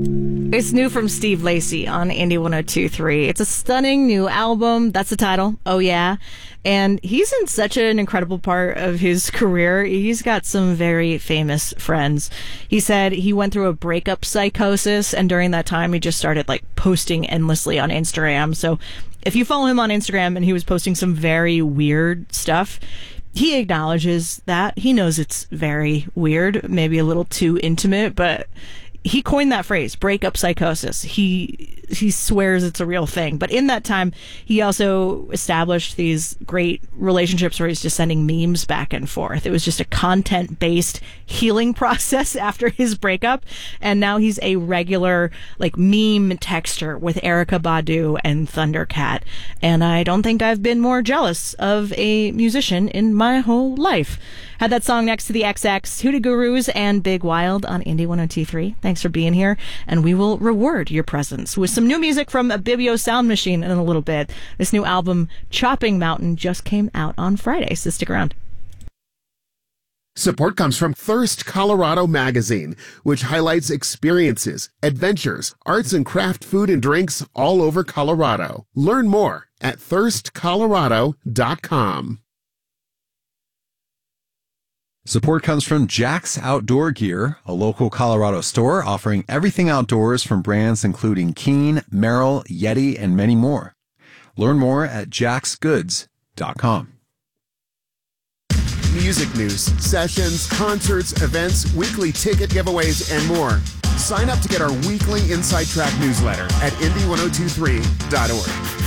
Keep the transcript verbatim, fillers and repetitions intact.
It's new from Steve Lacy on Indie one oh two point three. It's a stunning new album. That's the title. Oh, yeah. And he's in such an incredible part of his career. He's got some very famous friends. He said he went through a breakup psychosis, and during that time, he just started like posting endlessly on Instagram. So if you follow him on Instagram and he was posting some very weird stuff, he acknowledges that. He knows it's very weird, maybe a little too intimate, but he coined that phrase, breakup psychosis. He he swears it's a real thing. But in that time, he also established these great relationships where he's just sending memes back and forth. It was just a content-based healing process after his breakup. And now he's a regular, like, meme texter with Erykah Badu and Thundercat. And I don't think I've been more jealous of a musician in my whole life. Had that song next to the X X, Hootie Gurus, and Big Wild on Indie one oh two point three. Thanks for being here, and we will reward your presence with some new music from Abibio Sound Machine in a little bit. This new album, Chopping Mountain, just came out on Friday, so stick around. Support comes from Thirst Colorado Magazine, which highlights experiences, adventures, arts and craft food and drinks all over Colorado. Learn more at thirst colorado dot com. Support comes from Jack's Outdoor Gear, a local Colorado store offering everything outdoors from brands including Keen, Merrell, Yeti, and many more. Learn more at jacks goods dot com. Music news, sessions, concerts, events, weekly ticket giveaways, and more. Sign up to get our weekly Inside Track newsletter at indie ten twenty-three dot org.